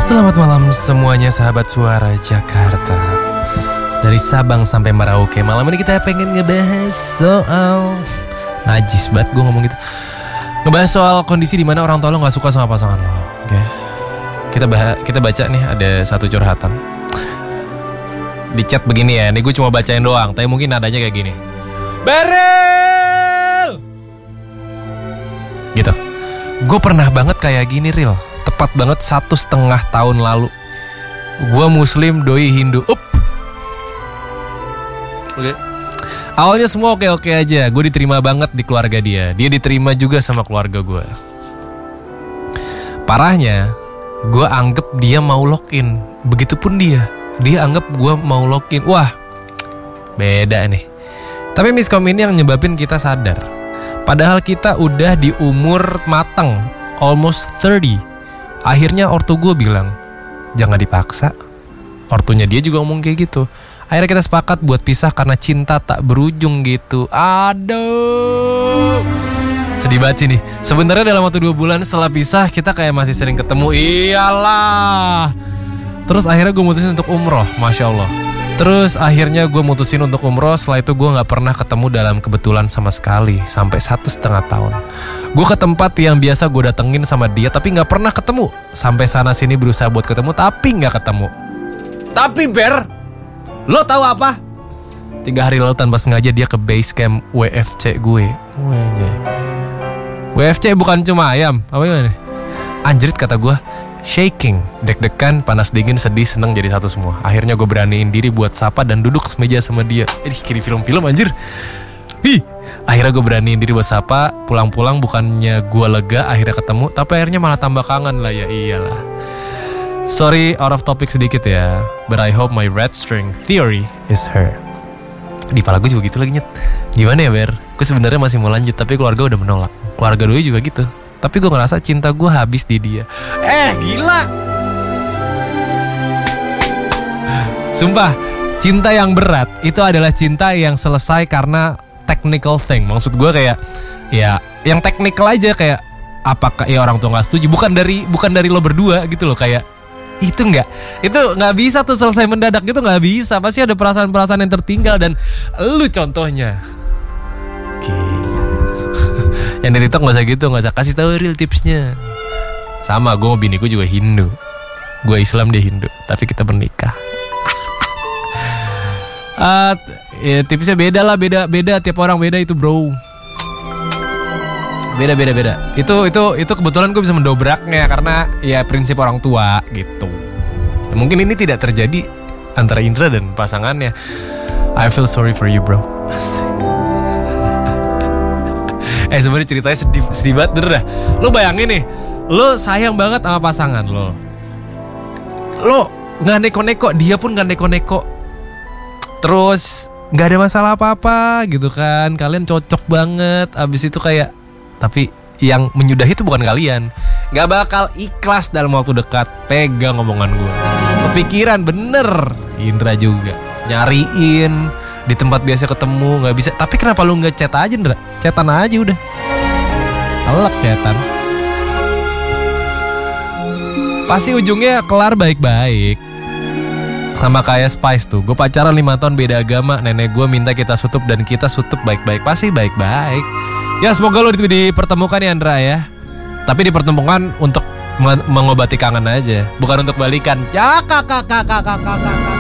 Selamat malam semuanya sahabat suara Jakarta. Dari Sabang sampai Merauke. Malam ini kita pengen ngebahas soal najis banget gue ngomong gitu. Ngebahas soal kondisi dimana orang tua lo gak suka sama pasangan lo. Oke. Kita baca nih ada satu curhatan. Di chat begini ya. Ini gue cuma bacain doang, tapi mungkin nadanya kayak gini. Berel gitu. Gue pernah banget kayak gini Ril. Tepat banget 1,5 tahun lalu. Gue Muslim, doi Hindu. Oke. Awalnya semua oke-oke aja. Gue diterima banget di keluarga dia. Dia diterima juga sama keluarga gue. Parahnya, gue anggap dia mau login. Begitupun dia. Dia anggap gue mau login. Wah, beda nih. Tapi miskom ini yang nyebabin kita sadar. Padahal kita udah di umur mateng, almost 30. Akhirnya ortu gue bilang, jangan dipaksa. Ortunya dia juga ngomong kayak gitu. Akhirnya kita sepakat buat pisah karena cinta tak berujung gitu. Aduh, sedih banget sih nih. Sebenarnya dalam waktu 2 bulan setelah pisah kita kayak masih sering ketemu. Iyalah. Terus akhirnya gue mutusin untuk umroh, Masya Allah. Terus akhirnya gue mutusin untuk umroh. Setelah itu gue gak pernah ketemu dalam kebetulan sama sekali. Sampai 1,5 tahun. Gue ke tempat yang biasa gue datengin sama dia, tapi gak pernah ketemu. Sampai sana sini berusaha buat ketemu, tapi gak ketemu. Tapi Ber, lo tahu apa? 3 hari lalu tanpa sengaja dia ke base camp WFC gue. WFC bukan cuma ayam, apa gimana? Anjrit kata gue. Shaking, deg-degan, panas dingin, sedih, seneng jadi satu semua. Akhirnya gue beraniin diri buat sapa dan duduk semeja sama dia. Kiri film-film anjir. Akhirnya gue beraniin diri buat sapa. Pulang-pulang bukannya gue lega akhirnya ketemu, tapi akhirnya malah tambah kangen lah. Ya iyalah. Sorry out of topic sedikit ya, but I hope my red string theory is her. Di kepala gue juga gitu lagi nyet. Gimana ya Ber? Gue sebenarnya masih mau lanjut, tapi keluarga udah menolak. Keluarga doi juga gitu. Tapi gue ngerasa cinta gue habis di dia. Gila. Sumpah, cinta yang berat itu adalah cinta yang selesai karena technical thing. Maksud gue kayak, ya yang technical aja, kayak apakah ya orang tua gak setuju. Bukan dari lo berdua gitu loh. Kayak itu nggak bisa tuh selesai mendadak gitu, nggak bisa. Pasti ada perasaan-perasaan yang tertinggal. Dan lu contohnya. Yang di TikTok gak usah gitu, gak usah kasih tahu real tipsnya. Sama, gue sama bini gue juga Hindu. Gue Islam, dia Hindu. Tapi kita bernikah. Ya tipsnya beda lah, beda. Tiap orang beda itu bro. Beda. Itu kebetulan gue bisa mendobraknya karena ya prinsip orang tua gitu. Mungkin ini tidak terjadi antara Indra dan pasangannya. I feel sorry for you bro. Asik. Sebenarnya ceritanya sedih banget bener dah. Lo bayangin nih, lo sayang banget sama pasangan lo. Lo gak neko-neko, dia pun gak neko-neko. Terus gak ada masalah apa-apa gitu kan. Kalian cocok banget. Abis itu kayak, tapi yang menyudahi itu bukan kalian. Gak bakal ikhlas dalam waktu dekat. Pegang omongan gue. Kepikiran bener. Si Indra juga nyariin di tempat biasa ketemu, gak bisa. Tapi kenapa lu gak chat aja Indra? Chatan aja udah. Telak chatan. Pasti ujungnya kelar baik-baik. Sama kayak Spice tuh. Gue pacaran 5 tahun beda agama. Nenek gue minta kita sutup dan kita sutup baik-baik. Pasti baik-baik. Ya semoga lu dipertemukan ya Andra ya. Tapi dipertemukan untuk mengobati kangen aja. Bukan untuk balikan. Kakak.